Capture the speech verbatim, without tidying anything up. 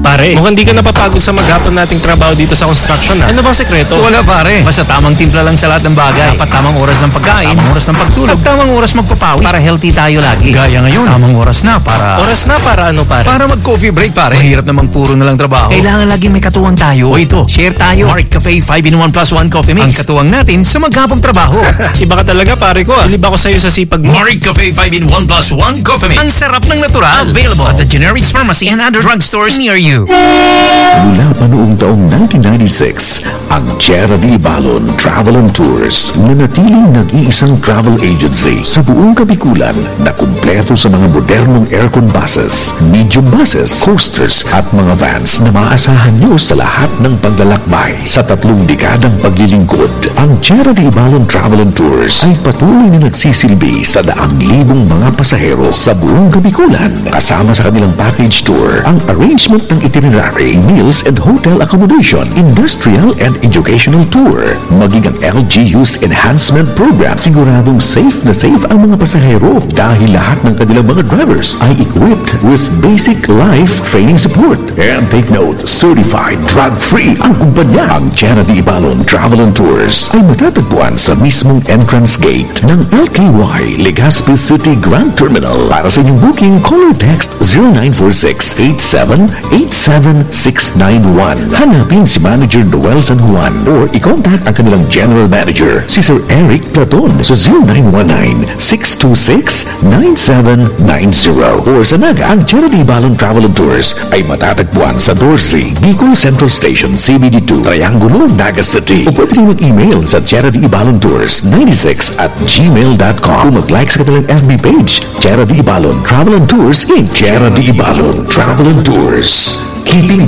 Pare, mukhang di ka napapagod sa maghapon nating trabaho dito sa construction, ha? Ano bang sekreto? Wala pare, basta tamang timpla lang sa lahat ng bagay. Dapat tamang oras ng pagkain, tamang oras ng pagtulog, at tamang oras magpapawis para healthy tayo lagi. Gaya ngayon, tamang oras na para... Oras na para ano, pare? Para mag-coffee break, pare. Mahirap namang puro na lang trabaho. Kailangan laging may katuwang tayo. O ito, share tayo. Marik Cafe five in one plus one Coffee Mix. Ang katuwang natin sa maghapong trabaho. Iba ka talaga, pare ko, ah. Bilib ako sa'yo sa sipag mo. Marik Cafe five in one plus one Coffee Mix. Ang sarap ng natural. Available at the Generics Pharmacy and other drugstores near you. Mula pa noong taong nineteen ninety-six, ang Chera Di Balon Travel and Tours nanatiling nag-iisang travel agency sa buong Kabikulan na kumpleto sa mga modernong aircon buses, medium buses, coasters at mga vans na maaasahan nyo sa lahat ng paglalakbay. Sa tatlong dekadang paglilingkod, ang Chera Di Balon Travel and Tours ay patuloy na nagsisilbi sa daang libong mga pasahero sa buong Kabikulan. Kasama sa kanilang package tour, ang arrangement ng itinerary, meals and hotel accommodation, industrial and educational tour, maging ang L G U's enhancement program. Siguradong safe na safe ang mga pasahero dahil lahat ng kanilang mga drivers ay equipped with basic life training support. And take note, certified drug-free ang kumpanya. Ang Chera Di Balon Travel and Tours ay matatagpuan sa mismong entrance gate ng L K Y Legazpi City Grand Terminal. Para sa inyong booking, call or text zero nine four six, eight seven eight seven six nine one. Hanapin si Manager Noel San Juan or i-contact ang kanilang General Manager, si Sir Eric Platon sa zero nine one nine, six two six, nine seven nine zero. Or sa Naga, ang Chera Di Balon Travel and Tours ay matatagpuan sa Dorsey, Bicol Central Station, C B D two, Triangulo, Naga City. O pwede rin mag-email sa Chera Di Balon Tours ninety-six at gmail dot com. Kung mag-like sa kanilang F B page, Chera Di Balon Travel and Tours Incorporated. Chera Di Balon Travel and Tours, keeping